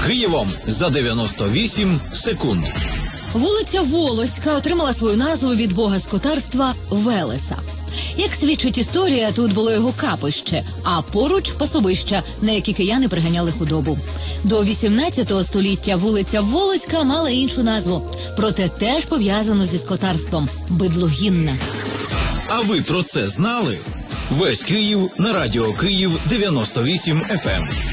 Києвом за 98 секунд. Вулиця Волоська отримала свою назву від бога скотарства Велеса. Як свідчить історія, тут було його капище, а поруч пасовища, на які кияни приганяли худобу. До 18 століття вулиця Волоська мала іншу назву, проте теж пов'язану зі скотарством – Бидлогінна. А ви про це знали? Весь Київ на радіо Київ 98 FM.